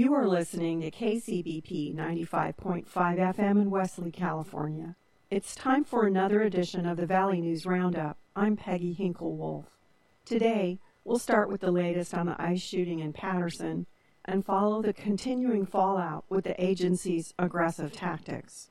You are listening to KCBP 95.5 FM in Wesley, California. It's time for another edition of the Valley News Roundup. I'm Peggy Hinkle-Wolf. Today, we'll start with the latest on the ICE shooting in Patterson and follow the continuing fallout with the agency's aggressive tactics.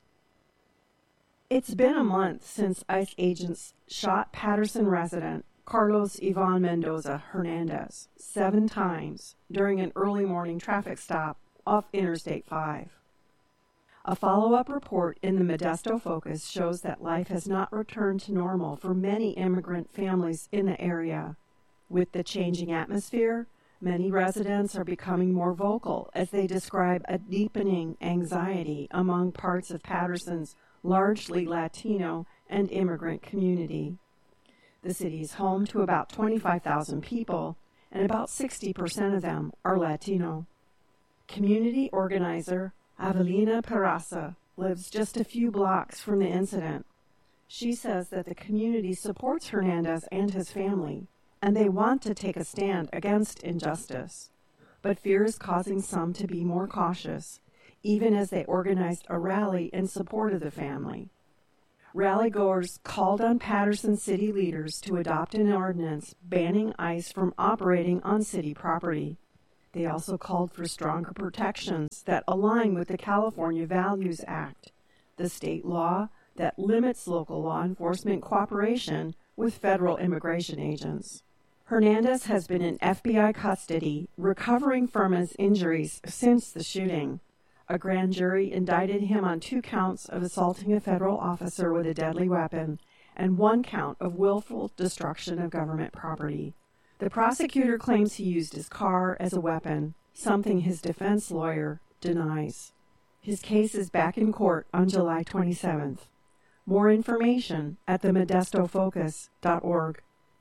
It's been a month since ICE agents shot Patterson resident Carlos Ivan Mendoza Hernandez 7 times during an early morning traffic stop off Interstate 5. A follow-up report in the Modesto Focus shows that life has not returned to normal for many immigrant families in the area. With the changing atmosphere, many residents are becoming more vocal as they describe a deepening anxiety among parts of Patterson's largely Latino and immigrant community. The city is home to about 25,000 people, and about 60% of them are Latino. Community organizer Avelina Peraza lives just a few blocks from the incident. She says that the community supports Hernandez and his family, and they want to take a stand against injustice. But fear is causing some to be more cautious, even as they organized a rally in support of the family. Rally-goers called on Patterson city leaders to adopt an ordinance banning ICE from operating on city property. They also called for stronger protections that align with the California Values Act, the state law that limits local law enforcement cooperation with federal immigration agents. Hernandez has been in FBI custody, recovering from his injuries since the shooting. A grand jury indicted him on 2 counts of assaulting a federal officer with a deadly weapon and 1 count of willful destruction of government property. The prosecutor claims he used his car as a weapon, something his defense lawyer denies. His case is back in court on July 27th. More information at themodestofocus.org.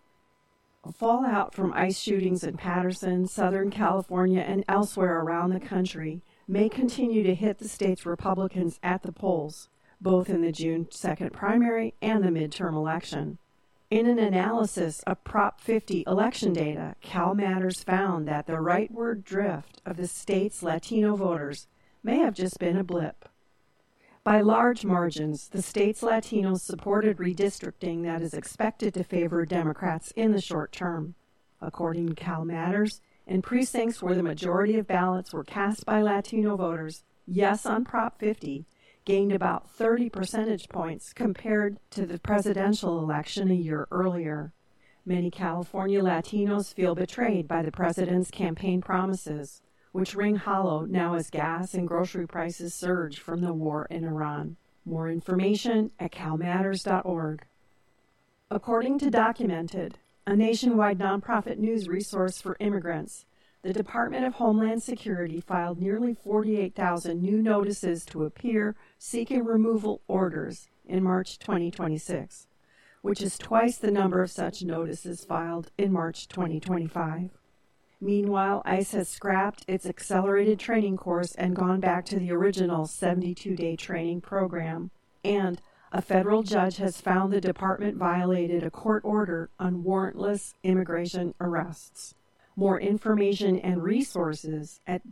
Fallout from ICE shootings in Patterson, Southern California, and elsewhere around the country may continue to hit the state's Republicans at the polls, both in the June 2nd primary and the midterm election. In an analysis of Prop 50 election data, CalMatters found that the rightward drift of the state's Latino voters may have just been a blip. By large margins, the state's Latinos supported redistricting that is expected to favor Democrats in the short term. According to CalMatters, in precincts where the majority of ballots were cast by Latino voters, yes on Prop 50 gained about 30 percentage points compared to the presidential election a year earlier. Many California Latinos feel betrayed by the president's campaign promises, which ring hollow now as gas and grocery prices surge from the war in Iran. More information at calmatters.org. According to Documented, a nationwide nonprofit news resource for immigrants, the Department of Homeland Security filed nearly 48,000 new notices to appear seeking removal orders in March 2026, which is twice the number of such notices filed in March 2025. Meanwhile, ICE has scrapped its accelerated training course and gone back to the original 72-day training program, and a federal judge has found the department violated a court order on warrantless immigration arrests. More information and resources at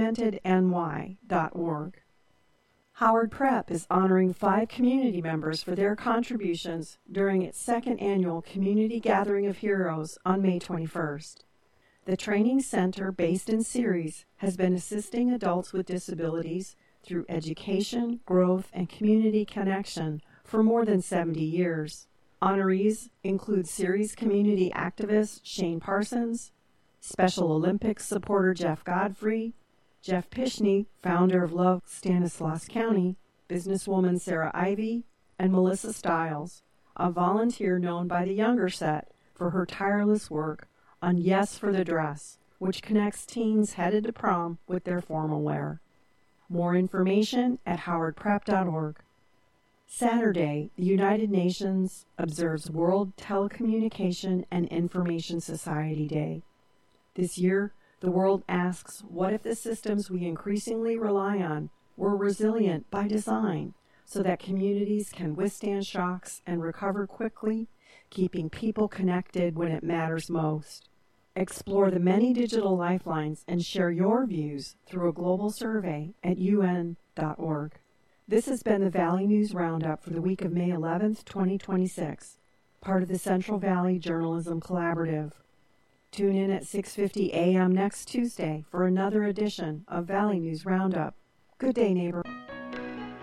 documentedny.org. Howard Prep is honoring 5 community members for their contributions during its 2nd annual Community Gathering of Heroes on May 21st. The training center, based in Ceres, has been assisting adults with disabilities through education, growth, and community connection for more than 70 years. Honorees include Ceres community activist Shane Parsons, Special Olympics supporter Jeff Godfrey, Jeff Pishney, founder of Love Stanislaus County, businesswoman Sarah Ivy, and Melissa Stiles, a volunteer known by the younger set for her tireless work on Yes for the Dress, which connects teens headed to prom with their formal wear. More information at howardprep.org. Saturday, the United Nations observes World Telecommunication and Information Society Day. This year, the world asks, what if the systems we increasingly rely on were resilient by design so that communities can withstand shocks and recover quickly, keeping people connected when it matters most? Explore the many digital lifelines and share your views through a global survey at un.org. This has been the Valley News Roundup for the week of May 11th, 2026, part of the Central Valley Journalism Collaborative. Tune in at 6:50 a.m. next Tuesday for another edition of Valley News Roundup. Good day, neighbor.